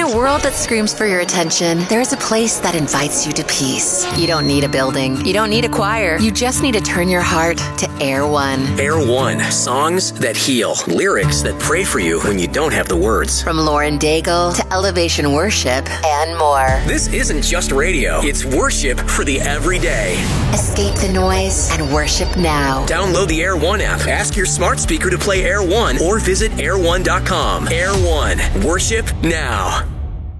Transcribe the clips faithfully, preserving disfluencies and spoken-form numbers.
a world that screams for your attention, there is a place that invites you to peace. You don't need a building. You don't need a choir. You just need to turn your heart to Air One. Air One. Songs that heal. Lyrics that pray for you when you don't have the words. From Lauren Daigle to Elevation Worship and more. This isn't just radio. It's worship for the everyday. Escape the noise and worship now. Download the Air One app. Ask your smart speaker to play Air One or visit air one dot com. Air One. Worship now.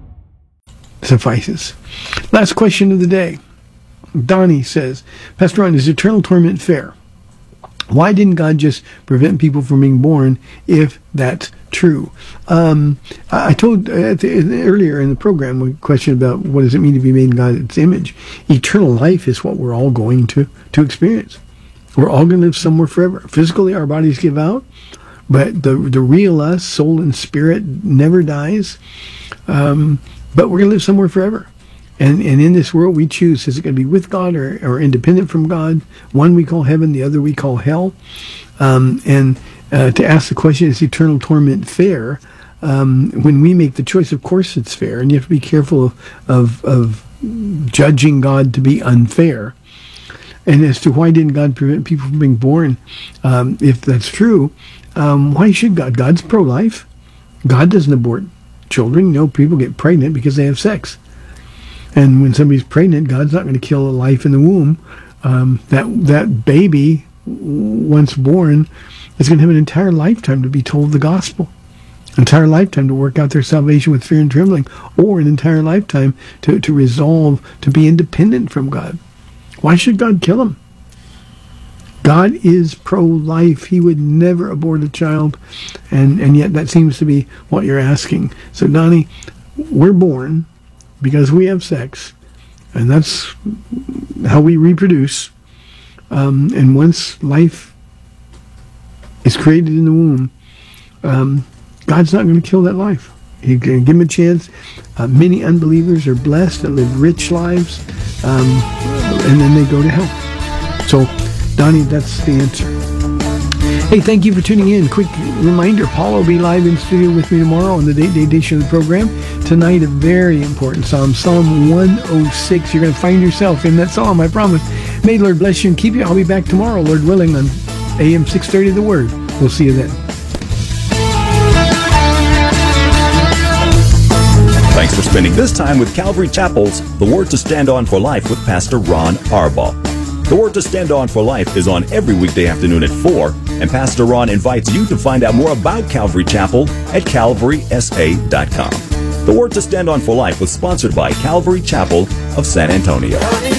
Suffices. Last question of the day. Donnie says, Pastor Ron, is eternal torment fair? Why didn't God just prevent people from being born if that's true? Um, I told uh, the, earlier in the program a question about what does it mean to be made in God's image. Eternal life is what we're all going to, to experience. We're all going to live somewhere forever. Physically, our bodies give out, but the the real us, soul and spirit, never dies. Um, but we're going to live somewhere forever. And and in this world, we choose, is it going to be with God or, or independent from God? One we call heaven, the other we call hell. Um, and uh, to ask the question, is eternal torment fair? Um, when we make the choice, of course it's fair. And you have to be careful of, of, of judging God to be unfair. And as to why didn't God prevent people from being born, um, if that's true, um, why should God? God's pro-life. God doesn't abort children. You know, people get pregnant because they have sex. And when somebody's pregnant, God's not going to kill a life in the womb. Um, that that baby, once born, is going to have an entire lifetime to be told the gospel. An entire lifetime to work out their salvation with fear and trembling. Or an entire lifetime to, to resolve to be independent from God. Why should God kill them? God is pro-life. He would never abort a child. And, and yet that seems to be what you're asking. So, Donnie, we're born because we have sex. And that's how we reproduce. Um, and once life is created in the womb, um, God's not going to kill that life. He's going to give them a chance. Uh, many unbelievers are blessed and live rich lives. Um, and then they go to hell. So, Donnie, that's the answer. Hey, thank you for tuning in. Quick reminder, Paul will be live in studio with me tomorrow on the Date Day edition of the program. Tonight, a very important psalm, Psalm one oh six. You're going to find yourself in that psalm, I promise. May the Lord bless you and keep you. I'll be back tomorrow, Lord willing, on A M six thirty The Word. We'll see you then. Thanks for spending this time with Calvary Chapel's The Word to Stand On for Life with Pastor Ron Arbaugh. The Word to Stand On for Life is on every weekday afternoon at four, and Pastor Ron invites you to find out more about Calvary Chapel at calvary s a dot com. The Word to Stand On for Life was sponsored by Calvary Chapel of San Antonio.